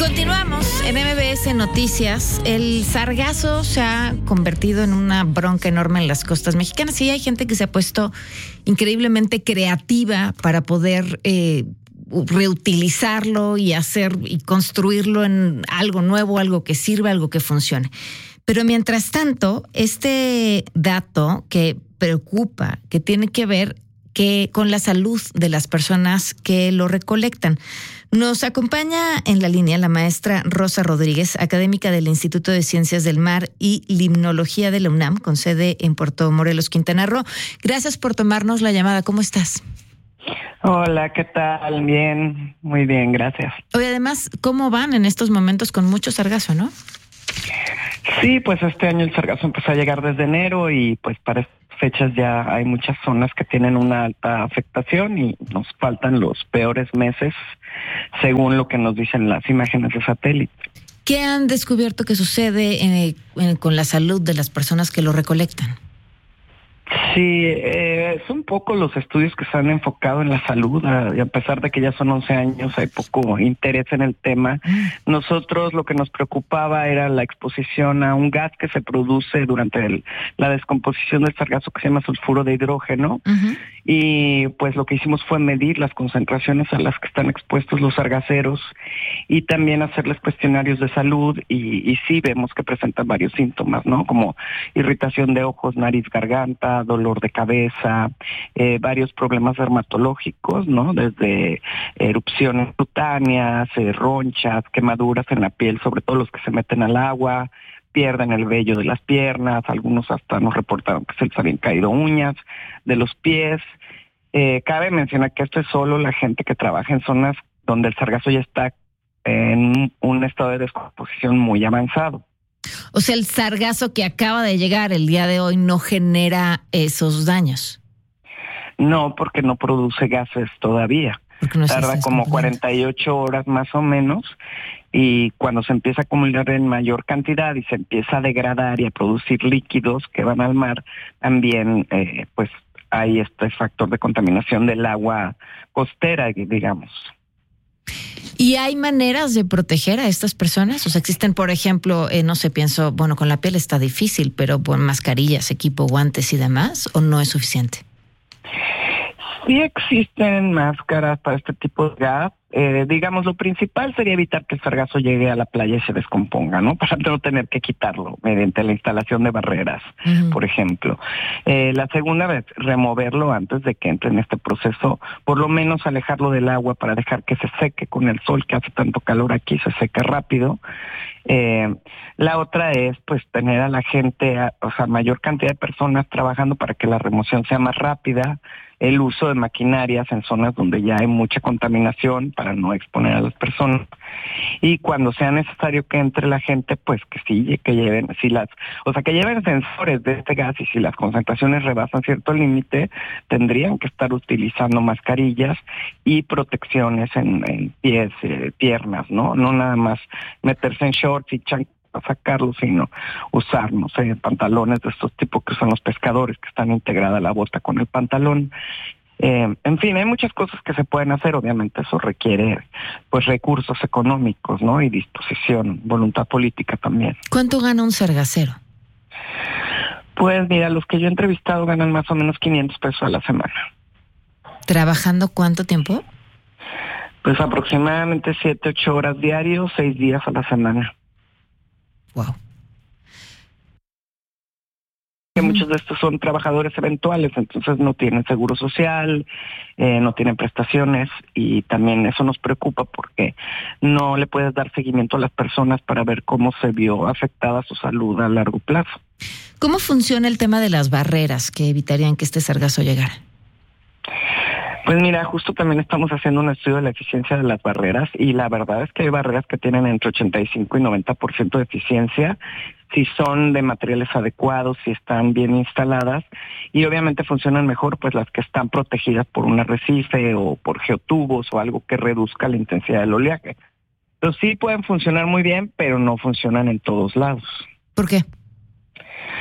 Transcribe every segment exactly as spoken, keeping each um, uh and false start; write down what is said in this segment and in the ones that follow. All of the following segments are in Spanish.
Continuamos en M B S Noticias. El sargazo se ha convertido en una bronca enorme en las costas mexicanas y hay gente que se ha puesto increíblemente creativa para poder eh, reutilizarlo y hacer y construirlo en algo nuevo, algo que sirva, algo que funcione. Pero mientras tanto, este dato que preocupa, que tiene que ver que con la salud de las personas que lo recolectan. Nos acompaña en la línea la maestra Rosa Rodríguez, académica del Instituto de Ciencias del Mar y Limnología de la UNAM, con sede en Puerto Morelos, Quintana Roo. Gracias por tomarnos la llamada. ¿Cómo estás? Hola, ¿qué tal? Bien, muy bien, gracias. Oye, además, ¿cómo van en estos momentos con mucho sargazo, no? Sí, pues este año el sargazo empezó a llegar desde enero y pues para estas fechas ya hay muchas zonas que tienen una alta afectación y nos faltan los peores meses según lo que nos dicen las imágenes de satélite. ¿Qué han descubierto que sucede eh, eh, con la salud de las personas que lo recolectan? Sí, eh, son pocos los estudios que se han enfocado en la salud, a, y a pesar de que ya son once años, hay poco interés en el tema. Nosotros lo que nos preocupaba era la exposición a un gas que se produce durante el, la descomposición del sargazo que se llama sulfuro de hidrógeno. Uh-huh. Y pues lo que hicimos fue medir las concentraciones a las que están expuestos los sargaceros y también hacerles cuestionarios de salud y, y sí vemos que presentan varios síntomas, ¿no? Como irritación de ojos, nariz, garganta, dolor de cabeza, eh, varios problemas dermatológicos, ¿no? Desde erupciones cutáneas, eh, ronchas, quemaduras en la piel, sobre todo los que se meten al agua, pierden el vello de las piernas, algunos hasta nos reportaron que se les habían caído uñas de los pies. Eh, cabe mencionar que esto es solo la gente que trabaja en zonas donde el sargazo ya está en un estado de descomposición muy avanzado. O sea, el sargazo que acaba de llegar el día de hoy no genera esos daños. No, porque no produce gases todavía. No tarda como cuarenta y ocho horas más o menos y cuando se empieza a acumular en mayor cantidad y se empieza a degradar y a producir líquidos que van al mar, también eh, pues hay este factor de contaminación del agua costera, digamos. ¿Y hay maneras de proteger a estas personas? O sea, existen, por ejemplo, eh, no sé, pienso, bueno, con la piel está difícil, pero bueno, mascarillas, equipo, guantes y demás, ¿o no es suficiente? Sí existen máscaras para este tipo de gas. Eh, digamos, lo principal sería evitar que el sargazo llegue a la playa y se descomponga, ¿no? Para no tener que quitarlo mediante la instalación de barreras, uh-huh. por ejemplo. Eh, la segunda vez, removerlo antes de que entre en este proceso, por lo menos alejarlo del agua para dejar que se seque con el sol, que hace tanto calor aquí, se seca rápido. Eh, la otra es, pues, tener a la gente, a, o sea, mayor cantidad de personas trabajando para que la remoción sea más rápida, el uso de maquinarias en zonas donde ya hay mucha contaminación para no exponer a las personas y cuando sea necesario que entre la gente, pues que sí, que lleven, si las, o sea, que lleven sensores de este gas y si las concentraciones rebasan cierto límite, tendrían que estar utilizando mascarillas y protecciones en, en pies, eh, piernas, ¿no? No nada más meterse en shorts y chanclas a sacarlo, sino usar, no sé, pantalones de estos tipos que usan los pescadores, que están integrada la bota con el pantalón. Eh, en fin, hay muchas cosas que se pueden hacer, obviamente eso requiere pues recursos económicos, ¿no? Y disposición, voluntad política también. ¿Cuánto gana un sargacero? Pues mira, los que yo he entrevistado ganan más o menos quinientos pesos a la semana. ¿Trabajando cuánto tiempo? Pues aproximadamente siete, ocho horas diarios, seis días a la semana. Wow. Que muchos de estos son trabajadores eventuales, entonces no tienen seguro social, eh, no tienen prestaciones y también eso nos preocupa porque no le puedes dar seguimiento a las personas para ver cómo se vio afectada su salud a largo plazo. ¿Cómo funciona el tema de las barreras que evitarían que este sargazo llegara? Pues mira, justo también estamos haciendo un estudio de la eficiencia de las barreras y la verdad es que hay barreras que tienen entre ochenta y cinco y noventa por ciento de eficiencia si son de materiales adecuados, si están bien instaladas y obviamente funcionan mejor pues las que están protegidas por un arrecife o por geotubos o algo que reduzca la intensidad del oleaje. Entonces sí pueden funcionar muy bien, pero no funcionan en todos lados. ¿Por qué?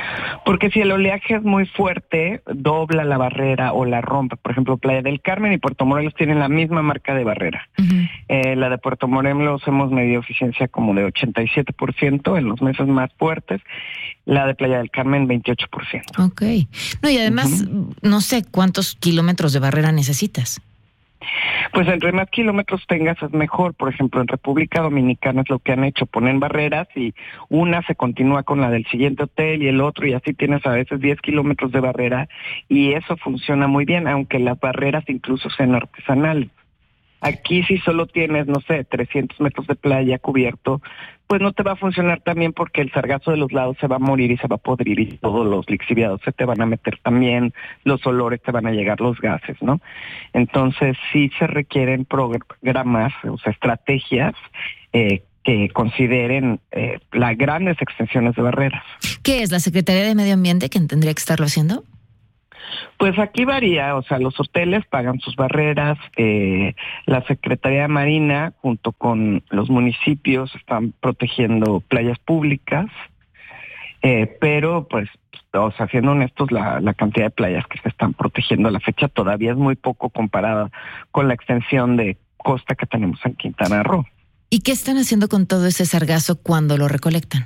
Porque si el oleaje es muy fuerte, dobla la barrera o la rompe. Por ejemplo, Playa del Carmen y Puerto Morelos tienen la misma marca de barrera. Uh-huh. Eh, la de Puerto Morelos hemos medido eficiencia como de ochenta y siete por ciento en los meses más fuertes. La de Playa del Carmen, veintiocho por ciento. Ok. No, y además, uh-huh. no sé cuántos kilómetros de barrera necesitas. Pues entre más kilómetros tengas es mejor. Por ejemplo, en República Dominicana es lo que han hecho, ponen barreras y una se continúa con la del siguiente hotel y el otro, y así tienes a veces diez kilómetros de barrera, y eso funciona muy bien, aunque las barreras incluso sean artesanales. Aquí si solo tienes, no sé, trescientos metros de playa cubierto, pues no te va a funcionar también, porque el sargazo de los lados se va a morir y se va a podrir, y todos los lixiviados se te van a meter también, los olores, te van a llegar los gases, ¿no? Entonces sí se requieren programas, o sea, estrategias eh, que consideren eh, las grandes extensiones de barreras. ¿Qué es la Secretaría de Medio Ambiente quien tendría que estarlo haciendo? Pues aquí varía, o sea, los hoteles pagan sus barreras, eh, la Secretaría de Marina junto con los municipios están protegiendo playas públicas, eh, pero pues, o sea, siendo honestos, la, la cantidad de playas que se están protegiendo a la fecha todavía es muy poco comparada con la extensión de costa que tenemos en Quintana Roo. ¿Y qué están haciendo con todo ese sargazo cuando lo recolectan?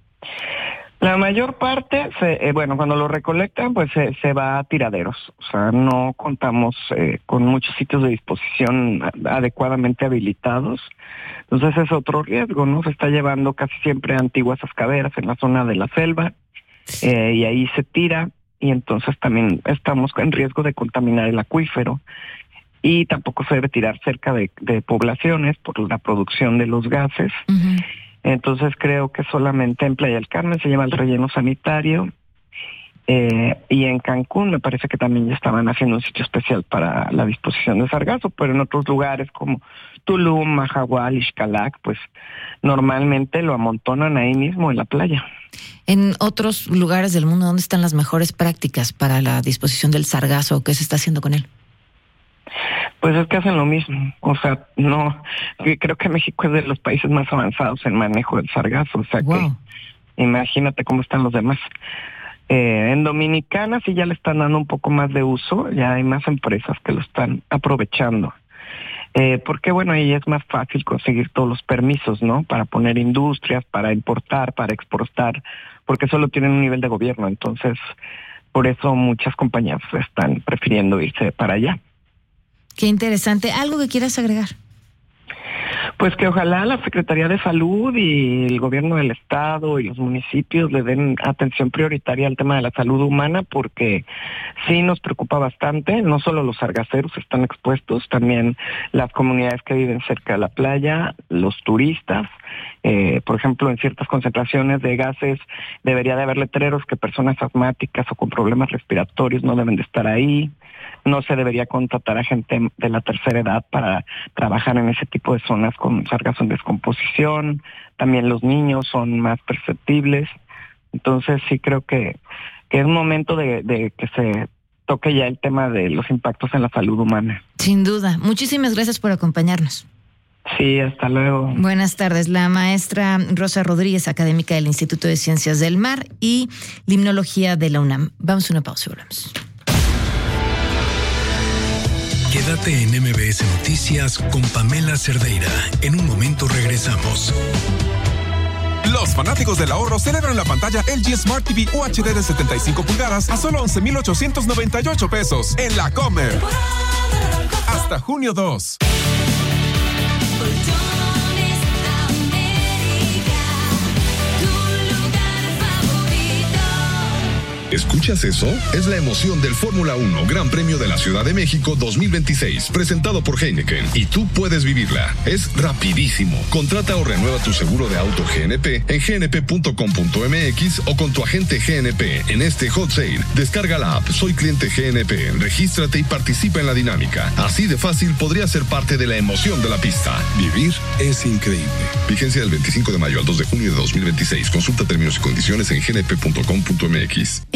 La mayor parte, se, eh, bueno, cuando lo recolectan, pues se, se va a tiraderos. O sea, no contamos eh, con muchos sitios de disposición adecuadamente habilitados. Entonces es otro riesgo, ¿no? Se está llevando casi siempre a antiguas cascaderas en la zona de la selva, eh, y ahí se tira, y entonces también estamos en riesgo de contaminar el acuífero. Y tampoco se debe tirar cerca de, de poblaciones por la producción de los gases. Uh-huh. Entonces creo que solamente en Playa del Carmen se lleva el relleno sanitario, eh, y en Cancún me parece que también ya estaban haciendo un sitio especial para la disposición de sargazo, pero en otros lugares como Tulum, Mahahual, Xcalac, pues normalmente lo amontonan ahí mismo en la playa. En otros lugares del mundo, ¿dónde están las mejores prácticas para la disposición del sargazo? ¿Qué se está haciendo con él? Pues es que hacen lo mismo, o sea, no, creo que México es de los países más avanzados en manejo del sargazo, o sea wow. que imagínate cómo están los demás. Eh, en Dominicana sí ya le están dando un poco más de uso, ya hay más empresas que lo están aprovechando, eh, porque bueno, ahí es más fácil conseguir todos los permisos, ¿no? Para poner industrias, para importar, para exportar, porque solo tienen un nivel de gobierno, entonces por eso muchas compañías están prefiriendo irse para allá. Qué interesante. ¿Algo que quieras agregar? Pues que ojalá la Secretaría de Salud y el gobierno del estado y los municipios le den atención prioritaria al tema de la salud humana, porque sí nos preocupa bastante. No solo los sargaceros están expuestos, también las comunidades que viven cerca de la playa, los turistas. Eh, por ejemplo, en ciertas concentraciones de gases debería de haber letreros que personas asmáticas o con problemas respiratorios no deben de estar ahí. No se debería contratar a gente de la tercera edad para trabajar en ese tipo de zonas con sargazo en descomposición. También los niños son más perceptibles. Entonces sí creo que, que es momento de, de que se toque ya el tema de los impactos en la salud humana. Sin duda. Muchísimas gracias por acompañarnos. Sí, hasta luego. Buenas tardes. La maestra Rosa Rodríguez, académica del Instituto de Ciencias del Mar y Limnología de la UNAM. Vamos a una pausa y volvemos. Quédate en M B S Noticias con Pamela Cerdeira. En un momento regresamos. Los fanáticos del ahorro celebran la pantalla L G Smart T V U H D de setenta y cinco pulgadas a solo once mil ochocientos noventa y ocho pesos en la Comer. Hasta junio dos. ¿Escuchas eso? Es la emoción del Fórmula uno Gran Premio de la Ciudad de México dos mil veintiséis, presentado por Heineken, y tú puedes vivirla. Es rapidísimo. Contrata o renueva tu seguro de auto G N P en g n p punto com punto m x o con tu agente G N P en este hot sale. Descarga la app Soy Cliente G N P, regístrate y participa en la dinámica. Así de fácil podría ser parte de la emoción de la pista. Vivir es increíble. Vigencia del veinticinco de mayo al dos de junio de dos mil veintiséis. Consulta términos y condiciones en g n p punto com punto m x. En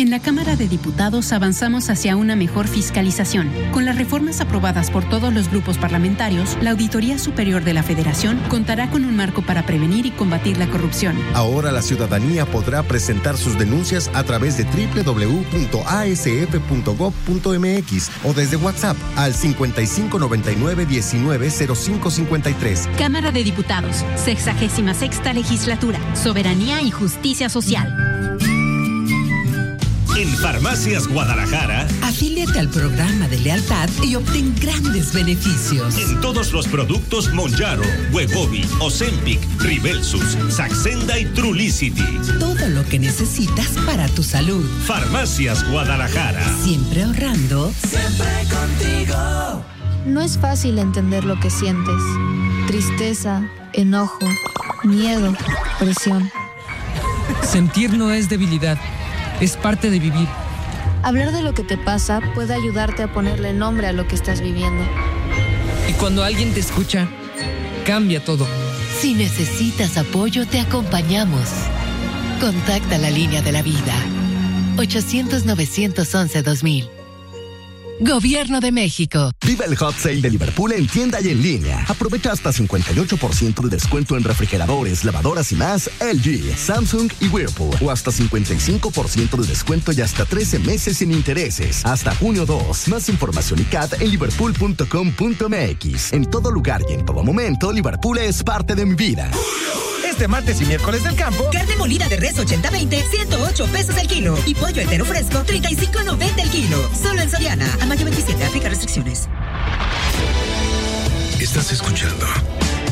En la Cámara de Diputados avanzamos hacia una mejor fiscalización. Con las reformas aprobadas por todos los grupos parlamentarios, la Auditoría Superior de la Federación contará con un marco para prevenir y combatir la corrupción. Ahora la ciudadanía podrá presentar sus denuncias a través de doble u doble u doble u punto a s f punto gob punto m x o desde WhatsApp al cincuenta y cinco noventa y nueve diecinueve cero cinco cincuenta y tres. Cámara de Diputados, sexagésima sexta legislatura, soberanía y justicia social. En Farmacias Guadalajara, afíliate al programa de lealtad y obtén grandes beneficios. En todos los productos Monjaro, Wegovy, Ozempic, Ribelsus, Saxenda y Trulicity. Todo lo que necesitas para tu salud. Farmacias Guadalajara. Siempre ahorrando. Siempre contigo. No es fácil entender lo que sientes. Tristeza, enojo, miedo, presión. Sentir no es debilidad. Es parte de vivir. Hablar de lo que te pasa puede ayudarte a ponerle nombre a lo que estás viviendo. Y cuando alguien te escucha, cambia todo. Si necesitas apoyo, te acompañamos. Contacta la línea de la vida. ochocientos novecientos once dos mil. Gobierno de México. Viva el Hot Sale de Liverpool en tienda y en línea. Aprovecha hasta cincuenta y ocho por ciento de descuento en refrigeradores, lavadoras y más L G, Samsung y Whirlpool. O hasta cincuenta y cinco por ciento de descuento y hasta trece meses sin intereses. Hasta junio dos. Más información y C A D en liverpool punto com punto m x. En todo lugar y en todo momento, Liverpool es parte de mi vida. Este martes y miércoles del campo, carne molida de res ochenta veinte, ciento ocho pesos el kilo. Y pollo entero fresco, treinta y cinco noventa el kilo. Solo en Soriana. A mayo veintisiete, aplica restricciones. Estás escuchando